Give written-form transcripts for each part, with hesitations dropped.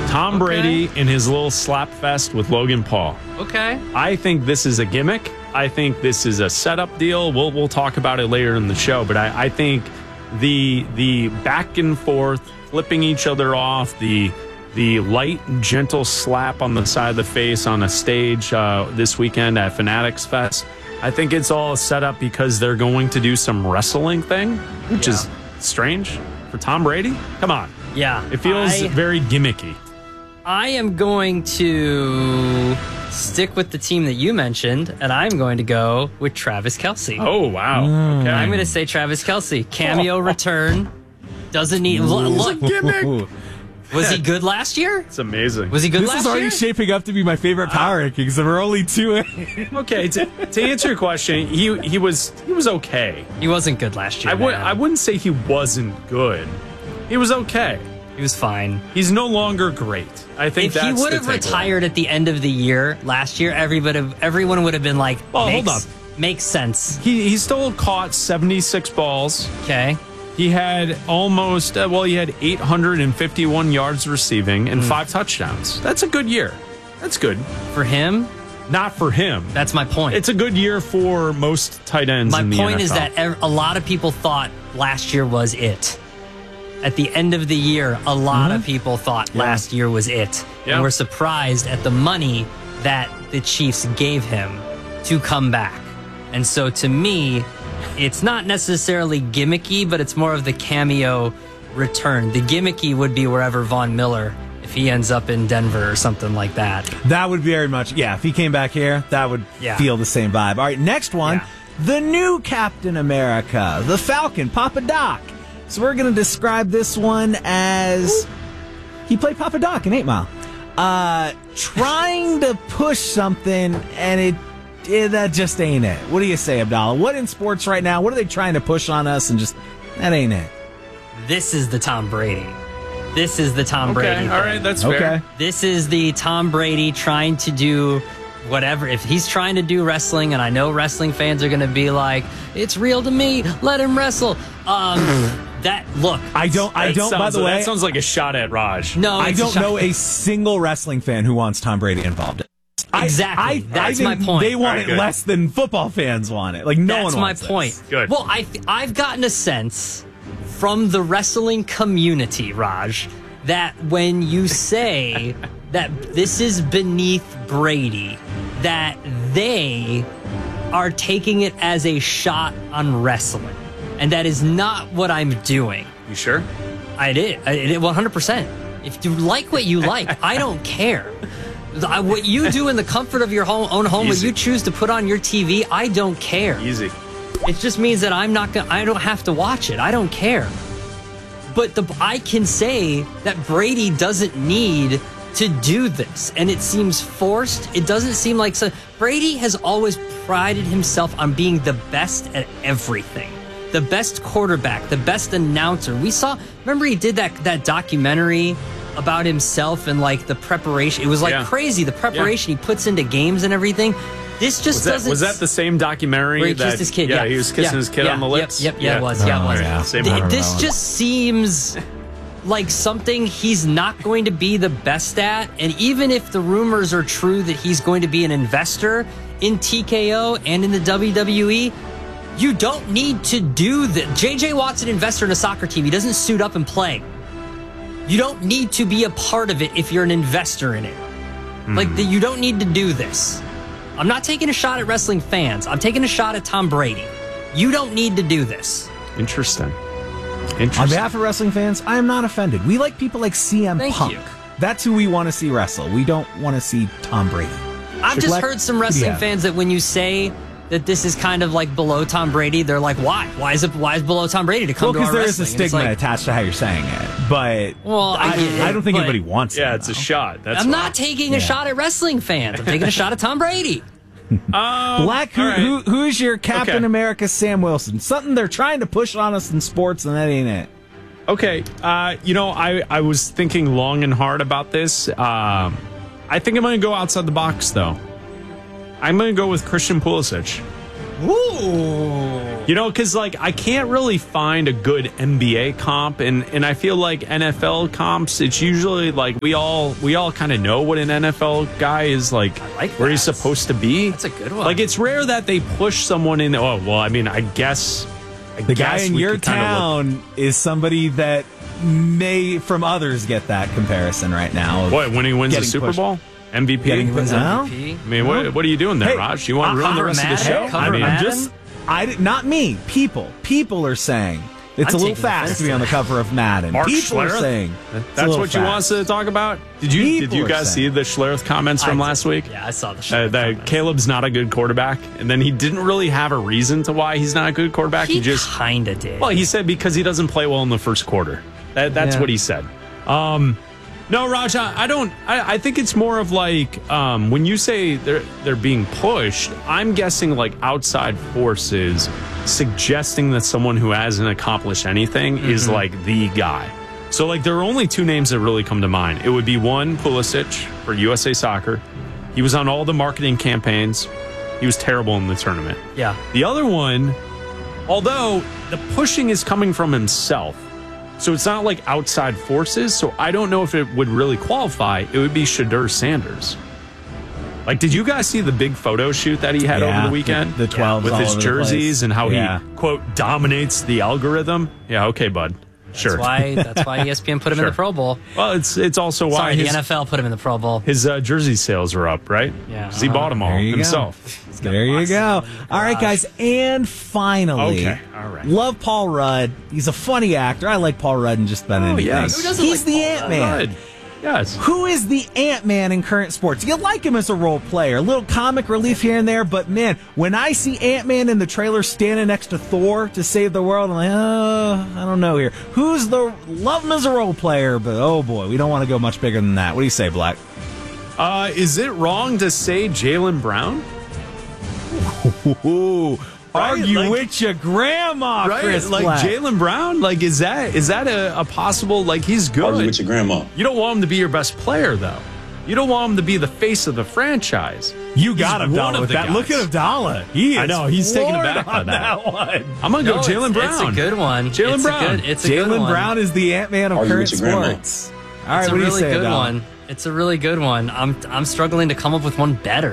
Tom Brady in his little slap fest with Logan Paul. Okay. I think this is a gimmick. I think this is a setup deal. We'll talk about it later in the show, but I think the back and forth, flipping each other off, the light, gentle slap on the side of the face on a stage this weekend at Fanatics Fest, I think it's all set up because they're going to do some wrestling thing, which is strange for Tom Brady. Come on. Yeah. It feels very gimmicky. I am going to stick with the team that you mentioned, and I'm going to go with Travis Kelce. Oh, wow. Okay. I'm going to say Travis Kelce. Cameo return. Doesn't need... Look, gimmick. was he good last year? It's amazing. Was he good This last is already year? shaping up to be my favorite power rankings, and we're only two. Okay, to answer your question, he was okay. He wasn't good last year. I wouldn't say he wasn't good. He was okay. He was fine. He's no longer great. I think If he would have retired at the end of the year last year, everyone would have been like, hold up. Makes sense. He still caught 76 balls. Okay. He had almost, he had 851 yards receiving and 5 touchdowns. That's a good year. That's good. For him? Not for him. That's my point. It's a good year for most tight ends in the NFL. My point is that a lot of people thought last year was it. At the end of the year, a lot of people thought last year was it. Yeah. And were surprised at the money that the Chiefs gave him to come back. And so to me, it's not necessarily gimmicky, but it's more of the cameo return. The gimmicky would be wherever Von Miller, if he ends up in Denver or something like that. That would very much, if he came back here, that would feel the same vibe. All right, next one, the new Captain America, the Falcon, Papa Doc. So we're going to describe this one as he played Papa Doc in 8 Mile. Trying to push something, and that just ain't it. What do you say, Abdallah? What in sports right now, what are they trying to push on us, and just, that ain't it? This is the Tom Brady. This is the Tom Brady. All right, that's fair. This is the Tom Brady trying to do whatever. If he's trying to do wrestling, and I know wrestling fans are going to be like, it's real to me, let him wrestle. By the way, that sounds like a shot at Raj. No, I don't know a single wrestling fan who wants Tom Brady involved. Exactly. That's my point. They want it less than football fans want it. Like, no one wants it. That's my point. This. Good. Well, I've gotten a sense from the wrestling community, Raj, that when you say that this is beneath Brady, that they are taking it as a shot on wrestling. And that is not what I'm doing. You sure? I did 100%. If you like what you like, I don't care. What you do in the comfort of your own home, what you choose to put on your TV, I don't care. Easy. It just means that I don't have to watch it. I don't care. But I can say that Brady doesn't need to do this, and it seems forced. It doesn't seem like Brady has always prided himself on being the best at everything. The best quarterback, the best announcer. Remember he did that documentary about himself and like the preparation. It was like crazy, the preparation he puts into games and everything. This just doesn't... Was that the same documentary where he kissed his kid? Yeah, he was kissing his kid on the lips? Yep, it was. Yeah, it was. Yeah. Same one. This just seems like something he's not going to be the best at. And even if the rumors are true that he's going to be an investor in TKO and in the WWE, you don't need to do that. JJ Watt's an investor in a soccer team. He doesn't suit up and play. You don't need to be a part of it if you're an investor in it. You don't need to do this. I'm not taking a shot at wrestling fans. I'm taking a shot at Tom Brady. You don't need to do this. Interesting. On behalf of wrestling fans, I am not offended. We like people like CM Thank Punk. you. That's who we want to see wrestle. We don't want to see Tom Brady. I've just heard some wrestling fans that when you say that this is kind of like below Tom Brady, they're like, why? Why is below Tom Brady to come to our wrestling? Because there is a stigma attached to how you're saying it. But I don't think anybody wants it. Yeah, it's a shot. I'm not taking a shot at wrestling fans. I'm taking a shot at Tom Brady. Black, who's your Captain America Sam Wilson? Something they're trying to push on us in sports, and that ain't it. Okay, I was thinking long and hard about this. I think I'm going to go outside the box, though. I'm going to go with Christian Pulisic. Ooh. You know, because like I can't really find a good NBA comp, and I feel like NFL comps, it's usually like we all kind of know what an NFL guy is like where he's supposed to be. That's a good one. Like it's rare that they push someone in. Oh well, I mean, I guess the guy in your town is somebody that may from others get that comparison right now. What, when he wins the Super Bowl? MVP? MVP? I mean, what are you doing there, Raj? You want to ruin the rest of the show? I mean, not me. People are saying it's a little fast to be on the cover of Madden. Mark People Schlereth? are saying that's what you want us to talk about. Did you guys see the Schlereth comments from last week? Yeah, I saw the Schlereth that comments. Caleb's not a good quarterback, and then he didn't really have a reason to why he's not a good quarterback. He just kind of did. Well, he said because he doesn't play well in the first quarter. That's what he said. No, Raj, I think it's more of like when you say they're being pushed, I'm guessing like outside forces suggesting that someone who hasn't accomplished anything is like the guy. So like there are only two names that really come to mind. It would be one, Pulisic for USA Soccer. He was on all the marketing campaigns. He was terrible in the tournament. Yeah. The other one, although the pushing is coming from himself, so it's not like outside forces. So I don't know if it would really qualify. It would be Shedeur Sanders. Like, did you guys see the big photo shoot that he had over the weekend? The 12s with all his over the jerseys place. and how he, quote, dominates the algorithm? Yeah, okay, bud. Sure. That's why ESPN put him in the Pro Bowl. Well, it's also why the NFL put him in the Pro Bowl. His jersey sales are up, right? Yeah. 'Cause he bought them all himself. There you go. All right, guys. And finally, all right. Love Paul Rudd. He's a funny actor. I like Paul Rudd in just about anything. Yes. Who doesn't He's like the Paul Ant-Man. Rudd? Yes. Who is the Ant-Man in current sports? You like him as a role player, a little comic relief here and there, but man, when I see Ant-Man in the trailer standing next to Thor to save the world, I'm like, I don't know here. Love him as a role player, but oh boy, we don't want to go much bigger than that. What do you say, Black? Is it wrong to say Jaylen Brown? Ooh, Right? argue Like- with your grandma, Right? Chris Like Black. Jaylen Brown? Like, is that a possible, like, he's good. Argue with your grandma. You don't want him to be your best player, though. You don't want him to be the face of the franchise. You got He's one Abdallah of with the that. guys. Look at Abdallah. He is I know, he's taken floored aback by on that. one. I'm going to go Jaylen Brown. It's a good one. Jaylen Brown. It's a good Jaylen one. Brown is the Ant-Man of Argue current with your grandma. sports. All right, It's what a do you really say, good Abdallah? one. It's a really good one. I'm struggling to come up with one better.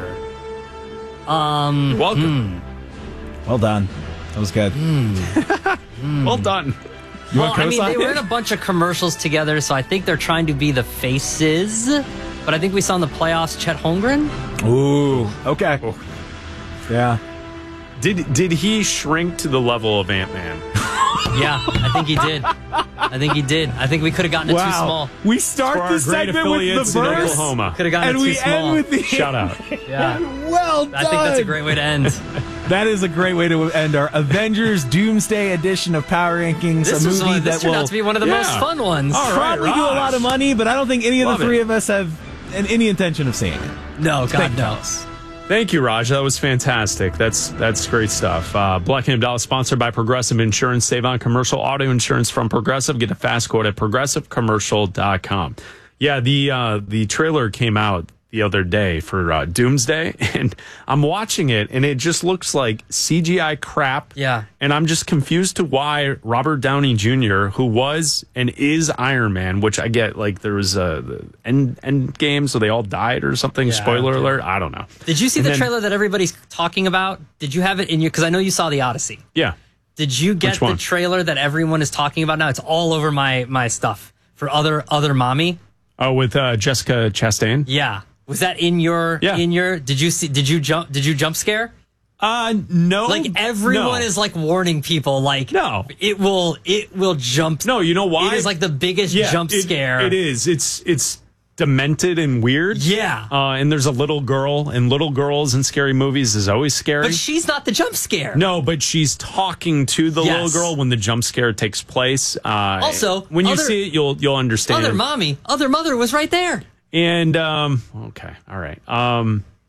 Welcome. Well done. That was good. Well done. You Well, want I mean, cosign? they were in a bunch of commercials together, so I think they're trying to be the faces. But I think we saw in the playoffs Chet Holmgren. Ooh, okay. Yeah. Did he shrink to the level of Ant-Man? Yeah, I think he did. I think we could have gotten it too small. We For start our this great segment with affiliates the in verse, Oklahoma. Could have gotten and it too we small. end with the Shout out. Yeah, well done. I think that's a great way to end. That is a great way to end our Avengers Doomsday edition of Power Rankings. This a movie this that turned will out to be one of the most fun ones. All right. probably do a lot of money, but I don't think any of Love the three it. of us have any intention of seeing it. No, God Thank no. us. Thank you, Raj. That was fantastic. That's great stuff. Black and Abdallah, sponsored by Progressive Insurance. Save on commercial auto insurance from Progressive. Get a fast quote at progressivecommercial.com. Yeah, the trailer came out the other day for Doomsday, and I'm watching it, and it just looks like CGI crap. Yeah. And I'm just confused to why Robert Downey Jr., who was and is Iron Man, which I get, like there was the end game, so they all died or something. Yeah, Spoiler okay. alert. I don't know. Did you see And the then- trailer that everybody's talking about? Did you have it in your? Because I know you saw the Odyssey. Yeah. Did you get Which one? the trailer that everyone is talking about now? It's all over my stuff for other mommy. Oh, with Jessica Chastain? Yeah. Was that in your Yeah. did you jump scare? No. Like everyone No. is like warning people like No. it will jump. No, you know why? It is like the biggest jump scare. It is. It's demented and weird. Yeah. And there's a little girl, and little girls in scary movies is always scary. But she's not the jump scare. No, but she's talking to the little Yes. girl when the jump scare takes place. Also, when you see it, you'll understand. Other mother was right there. And okay, all right.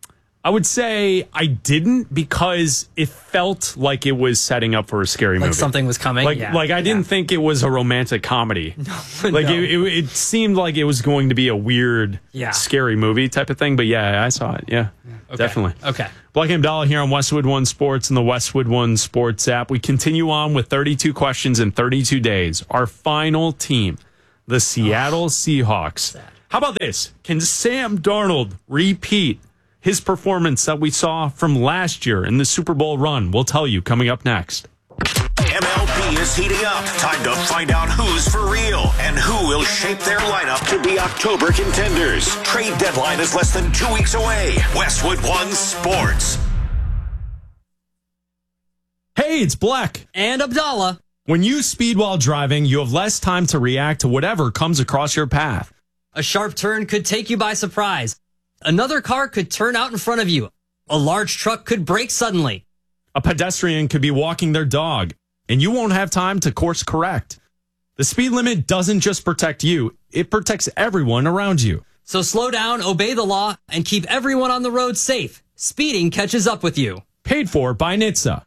I would say I didn't because it felt like it was setting up for a scary movie. Like something was coming? Like I didn't think it was a romantic comedy. It seemed like it was going to be a weird, scary movie type of thing. But yeah, I saw it. Yeah, definitely. Okay. Black and Abdallah here on Westwood One Sports and the Westwood One Sports app. We continue on with 32 questions in 32 days. Our final team, the Seattle Seahawks. How about this? Can Sam Darnold repeat his performance that we saw from last year in the Super Bowl run? We'll tell you coming up next. MLB is heating up. Time to find out who's for real and who will shape their lineup to be October contenders. Trade deadline is less than 2 weeks away. Westwood One Sports. Hey, it's Black. And Abdallah. When you speed while driving, you have less time to react to whatever comes across your path. A sharp turn could take you by surprise. Another car could turn out in front of you. A large truck could brake suddenly. A pedestrian could be walking their dog, and you won't have time to course correct. The speed limit doesn't just protect you, it protects everyone around you. So slow down, obey the law, and keep everyone on the road safe. Speeding catches up with you. Paid for by NHTSA.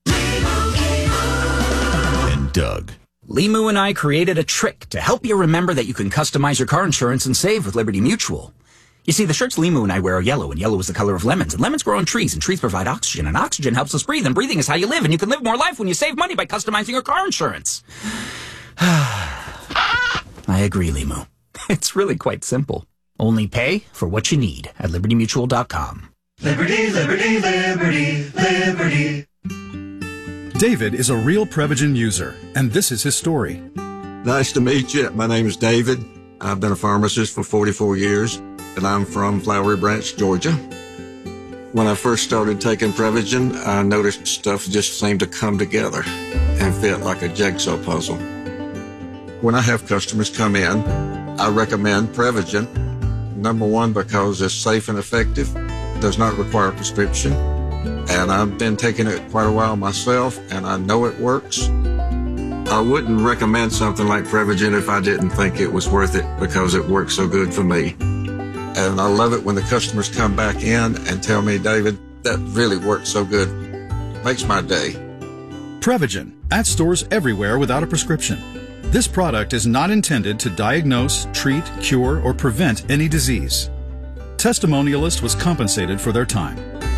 And Doug. Limu and I created a trick to help you remember that you can customize your car insurance and save with Liberty Mutual. You see, the shirts Limu and I wear are yellow, and yellow is the color of lemons, and lemons grow on trees, and trees provide oxygen, and oxygen helps us breathe, and breathing is how you live, and you can live more life when you save money by customizing your car insurance. I agree, Limu. It's really quite simple. Only pay for what you need at LibertyMutual.com. Liberty, liberty, liberty, liberty. David is a real Prevagen user, and this is his story. Nice to meet you. My name is David. I've been a pharmacist for 44 years, and I'm from Flowery Branch, Georgia. When I first started taking Prevagen, I noticed stuff just seemed to come together and fit like a jigsaw puzzle. When I have customers come in, I recommend Prevagen. Number one, because it's safe and effective, does not require a prescription, and I've been taking it quite a while myself, and I know it works. I wouldn't recommend something like Prevagen if I didn't think it was worth it because it works so good for me. And I love it when the customers come back in and tell me, David, that really worked so good. Makes my day. Prevagen, at stores everywhere without a prescription. This product is not intended to diagnose, treat, cure, or prevent any disease. Testimonialist was compensated for their time.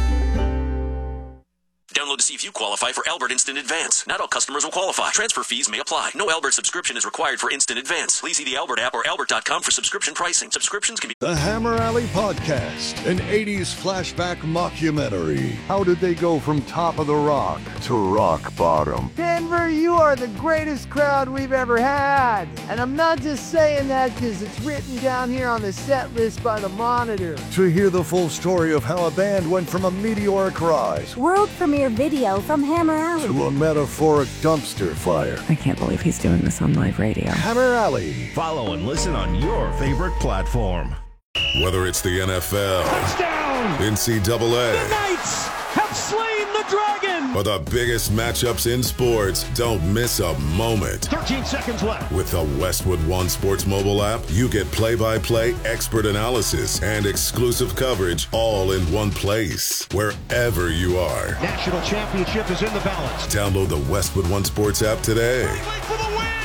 Download to see if you qualify for Albert Instant Advance. Not all customers will qualify. Transfer fees may apply. No Albert subscription is required for Instant Advance. Please see the Albert app or albert.com for subscription pricing. Subscriptions can be... The Hammer Alley Podcast, an 80s flashback mockumentary. How did they go from top of the rock to rock bottom? Denver, you are the greatest crowd we've ever had. And I'm not just saying that because it's written down here on the set list by the Monitor. To hear the full story of how a band went from a meteoric rise, world premiere video from Hammer Alley, to a metaphoric dumpster fire. I can't believe he's doing this on live radio. Hammer Alley. Follow and listen on your favorite platform. Whether it's the NFL, touchdown, NCAA, the Knights have slain the dragon, or the biggest matchups in sports, don't miss a moment. 13 seconds left. With the Westwood One Sports mobile app, you get play-by-play expert analysis and exclusive coverage all in one place, wherever you are. National championship is in the balance. Download the Westwood One Sports app today. For the win.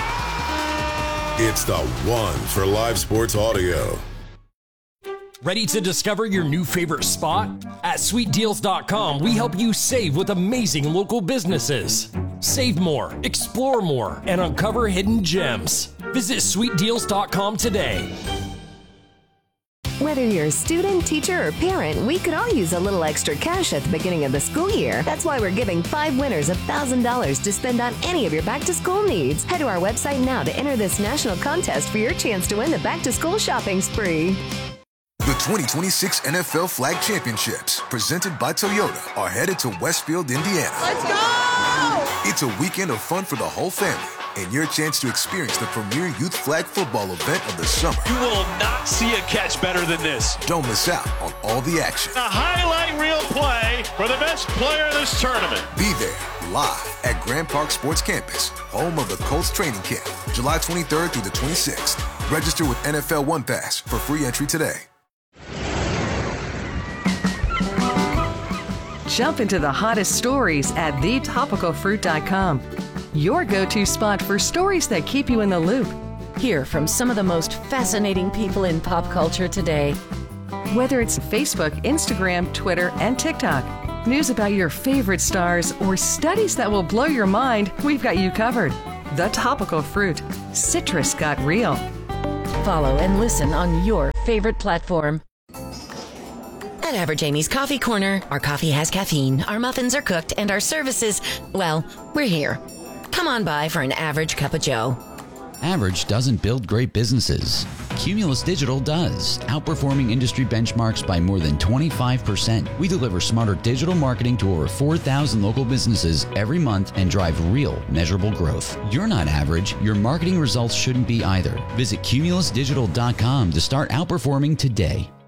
Yeah! It's the one for live sports audio. Ready to discover your new favorite spot? At SweetDeals.com, we help you save with amazing local businesses. Save more, explore more, and uncover hidden gems. Visit SweetDeals.com today. Whether you're a student, teacher, or parent, we could all use a little extra cash at the beginning of the school year. That's why we're giving 5 winners $1,000 to spend on any of your back-to-school needs. Head to our website now to enter this national contest for your chance to win the back-to-school shopping spree. The 2026 NFL Flag Championships, presented by Toyota, are headed to Westfield, Indiana. Let's go! It's a weekend of fun for the whole family, and your chance to experience the premier youth flag football event of the summer. You will not see a catch better than this. Don't miss out on all the action. A highlight reel play for the best player of this tournament. Be there, live at Grand Park Sports Campus, home of the Colts training camp, July 23rd through the 26th. Register with NFL One Pass for free entry today. Jump into the hottest stories at thetopicalfruit.com. Your go-to spot for stories that keep you in the loop. Hear from some of the most fascinating people in pop culture today. Whether it's Facebook, Instagram, Twitter, and TikTok, news about your favorite stars, or studies that will blow your mind, we've got you covered. The Topical Fruit. Citrus got real. Follow and listen on your favorite platform. At Average Amy's Coffee Corner, our coffee has caffeine, our muffins are cooked, and our services, well, we're here. Come on by for an average cup of joe. Average doesn't build great businesses. Cumulus Digital does, outperforming industry benchmarks by more than 25%. We deliver smarter digital marketing to over 4,000 local businesses every month and drive real, measurable growth. You're not average. Your marketing results shouldn't be either. Visit cumulusdigital.com to start outperforming today.